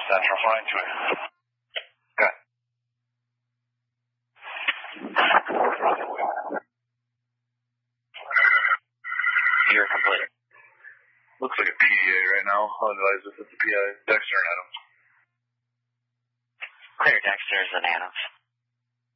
Central, flying to it. Okay. You're complete. Looks like a PDA right now. I'll advise if it's a PI. Dexter and Adams. Clear Dexter's and Adams.